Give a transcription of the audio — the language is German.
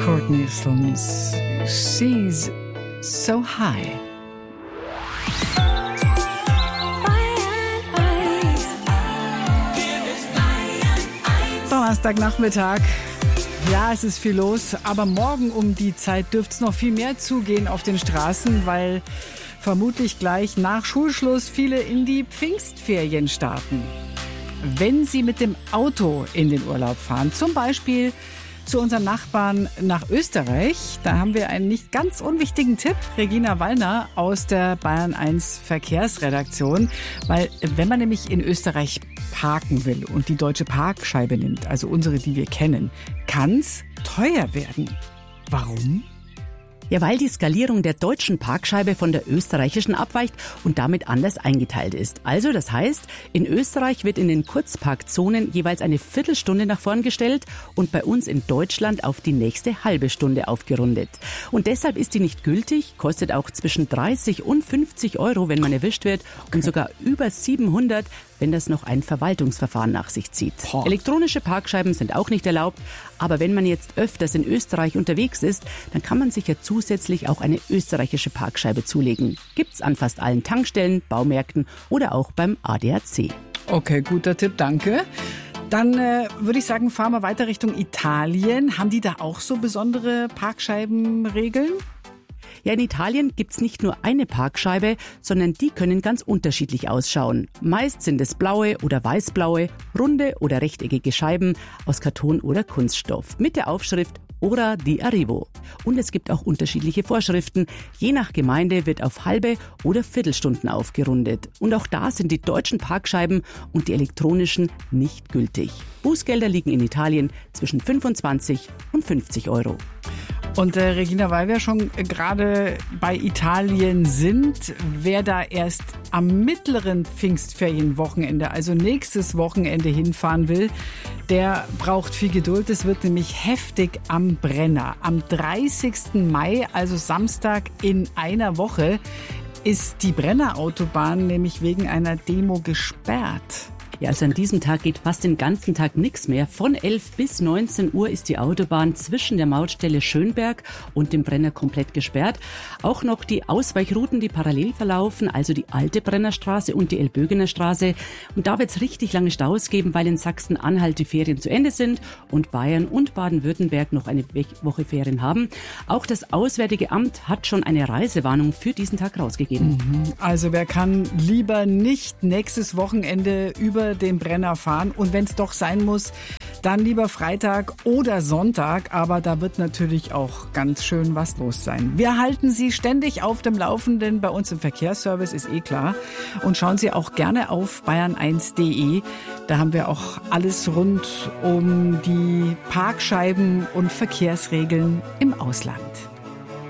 Courtney Slones, She's So High. Donnerstagnachmittag. Ja, es ist viel los, aber morgen um die Zeit dürfte es noch viel mehr zugehen auf den Straßen, weil vermutlich gleich nach Schulschluss viele in die Pfingstferien starten. Wenn Sie mit dem Auto in den Urlaub fahren, zum Beispiel zu unseren Nachbarn nach Österreich, da haben wir einen nicht ganz unwichtigen Tipp. Regina Wallner aus der Bayern 1 Verkehrsredaktion. Weil wenn man nämlich in Österreich parken will und die deutsche Parkscheibe nimmt, also unsere, die wir kennen, kann's teuer werden. Warum? Ja, weil die Skalierung der deutschen Parkscheibe von der österreichischen abweicht und damit anders eingeteilt ist. Also das heißt, in Österreich wird in den Kurzparkzonen jeweils eine Viertelstunde nach vorn gestellt und bei uns in Deutschland auf die nächste halbe Stunde aufgerundet. Und deshalb ist die nicht gültig, kostet auch zwischen 30 und 50 Euro, wenn man erwischt wird, und sogar über 700, wenn das noch ein Verwaltungsverfahren nach sich zieht. Elektronische Parkscheiben sind auch nicht erlaubt, aber wenn man jetzt öfters in Österreich unterwegs ist, dann kann man sich ja zusätzlich auch eine österreichische Parkscheibe zulegen. Gibt's an fast allen Tankstellen, Baumärkten oder auch beim ADAC. Okay, guter Tipp, danke. Dann würde ich sagen, fahren wir weiter Richtung Italien. Haben die da auch so besondere Parkscheibenregeln? Ja, in Italien gibt's nicht nur eine Parkscheibe, sondern die können ganz unterschiedlich ausschauen. Meist sind es blaue oder weißblaue, runde oder rechteckige Scheiben aus Karton oder Kunststoff mit der Aufschrift Ora di Arrivo. Und es gibt auch unterschiedliche Vorschriften. Je nach Gemeinde wird auf halbe oder Viertelstunden aufgerundet. Und auch da sind die deutschen Parkscheiben und die elektronischen nicht gültig. Bußgelder liegen in Italien zwischen 25 und 50 Euro. Und Regina, weil wir schon gerade bei Italien sind, wer da erst am mittleren Pfingstferienwochenende, also nächstes Wochenende hinfahren will, der braucht viel Geduld. Es wird nämlich heftig am Brenner. Am 30. Mai, also Samstag in einer Woche, ist die Brennerautobahn nämlich wegen einer Demo gesperrt. Ja, also an diesem Tag geht fast den ganzen Tag nichts mehr. Von 11 bis 19 Uhr ist die Autobahn zwischen der Mautstelle Schönberg und dem Brenner komplett gesperrt. Auch noch die Ausweichrouten, die parallel verlaufen, also die alte Brennerstraße und die Elbögener Straße. Und da wird es richtig lange Staus geben, weil in Sachsen-Anhalt die Ferien zu Ende sind und Bayern und Baden-Württemberg noch eine Woche Ferien haben. Auch das Auswärtige Amt hat schon eine Reisewarnung für diesen Tag rausgegeben. Also wer kann lieber nicht nächstes Wochenende über den Brenner fahren und wenn es doch sein muss, dann lieber Freitag oder Sonntag, aber da wird natürlich auch ganz schön was los sein. Wir halten Sie ständig auf dem Laufenden bei uns im Verkehrsservice, ist klar. Und schauen Sie auch gerne auf bayern1.de. Da haben wir auch alles rund um die Parkscheiben und Verkehrsregeln im Ausland.